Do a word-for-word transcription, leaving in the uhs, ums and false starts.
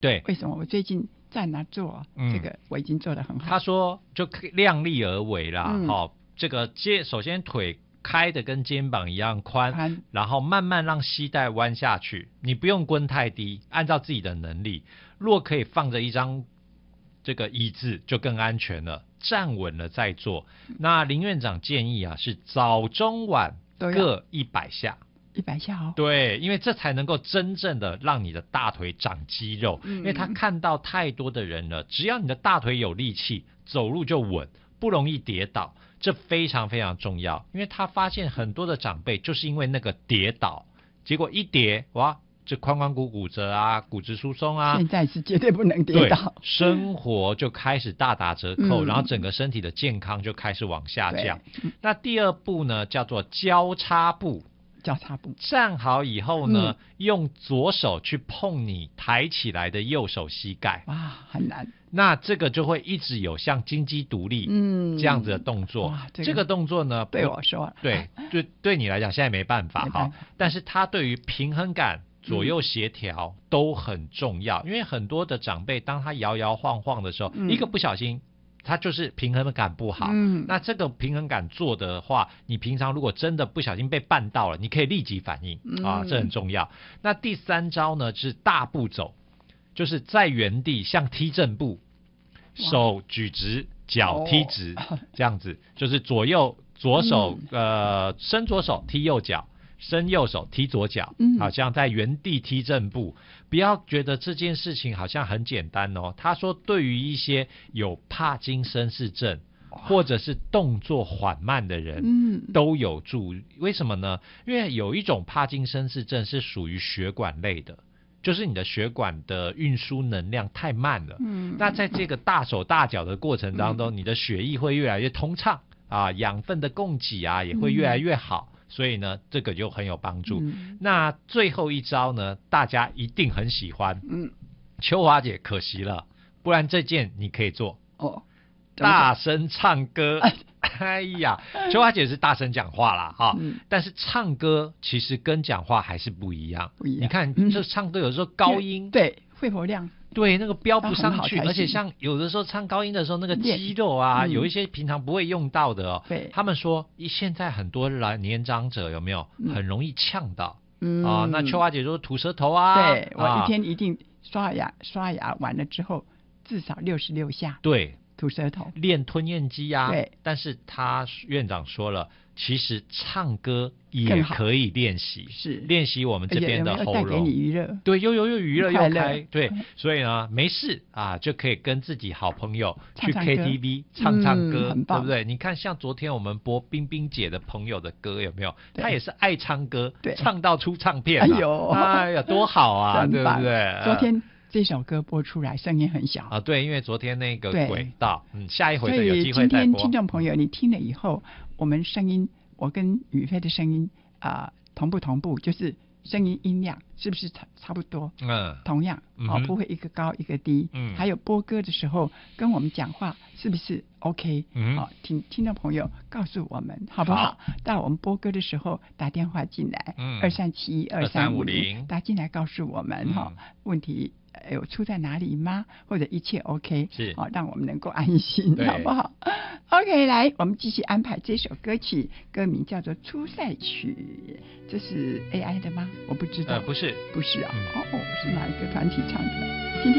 对， 为什么我最近在哪做、嗯、这个我已经做得很好。 他说就量力而为啦， 嗯哦、这个肩首先腿开的跟肩膀一样宽，然后慢慢让膝盖弯下去，你不用蹲太低，按照自己的能力，若可以放着一张这个椅子就更安全了，站稳了再做。那林院长建议啊是早中晚各一百下， 一百下哦。 对，因为这才能够真正的让你的大腿长肌肉、嗯、因为他看到太多的人了，只要你的大腿有力气，走路就稳，不容易跌倒，这非常非常重要。因为他发现很多的长辈就是因为那个跌倒，结果一跌哇，这髋关节骨折啊，骨质疏松啊， 现在是绝对不能跌倒， 生活就开始大打折扣、嗯、然后整个身体的健康就开始往下降、嗯、那第二步呢叫做交叉步。 交叉步， 站好以后呢、嗯、用左手去碰你抬起来的右手膝盖， 哇，很难。 那这个就会一直有像金鸡独立嗯这样子的动作、嗯这个、这个动作呢对我说了， 对对对你来讲现在没办法哈，但是它对于平衡感左右协调都很重要、嗯、因为很多的长辈当他摇摇晃晃的时候、嗯、一个不小心他就是平衡感不好、嗯、那这个平衡感做的话，你平常如果真的不小心被绊到了，你可以立即反应、嗯、啊，这很重要。那第三招呢是大步走，就是在原地像踢正步，手举直，脚踢直、哦、这样子，就是左右左手、嗯、呃伸左手踢右脚，伸右手踢左脚、嗯、好像在原地踢正步。不要觉得这件事情好像很简单哦。他说对于一些有帕金森氏症或者是动作缓慢的人、嗯、都有助。为什么呢？因为有一种帕金森氏症是属于血管类的，就是你的血管的运输能量太慢了、嗯、那在这个大手大脚的过程当中、嗯、你的血液会越来越通畅啊，养分的供给啊也会越来越好、嗯，所以呢这个就很有帮助、嗯、那最后一招呢大家一定很喜欢，嗯，秋华姐可惜了，不然这件你可以做哦，大声唱歌哎呀，秋华姐是大声讲话啦哈、嗯，但是唱歌其实跟讲话还是不一样，不一样。你看、嗯、这唱歌有时候高音对肺活量对那个飙不上去，而且像有的时候唱高音的时候那个肌肉啊、嗯、有一些平常不会用到的哦。对，他们说现在很多老年长者有没有、嗯、很容易呛到、嗯、啊？那秋华姐说吐舌头啊， 对、啊、我一天一定刷牙刷牙完了之后至少六十六下， 对， 吐舌头练吞咽肌啊。 对， 但是他院长说了，其实唱歌也可以练习，是练习我们这边的喉咙， 带给你娱乐， 对，又又又娱乐又开，对，所以呢没事啊就可以跟自己好朋友去 K T V 唱唱歌、嗯、对不对？你看像昨天我们播冰冰姐的朋友的歌有没有？她也是爱唱歌，唱到出唱片、啊、哎呦哎呀多好啊对不对？ 昨天这首歌播出来声音很小啊，对，因为昨天那个轨道，嗯，下一回的有机会再播。 所以今天听众朋友，你听了以后，我们声音，我跟宇飞的声音啊、呃、同不同步？就是声音音量是不是差差不多？嗯，同样，好、嗯哦，不会一个高一个低。嗯，还有播歌的时候跟我们讲话是不是 OK？ 嗯，好、哦，听听众朋友告诉我们好不好？好，到我们播歌的时候打电话进来，嗯，二三七一二三五零打进来告诉我们哈、嗯哦，问题。有出在哪里吗？或者一切 OK 是、哦、让我们能够安心，好不好 ？OK， 来，我们继续安排这首歌曲，歌名叫做《出塞曲》，这是 A I 的吗？我不知道， 呃，不是， 不是啊，嗯、哦，是哪一个团体唱的？听听。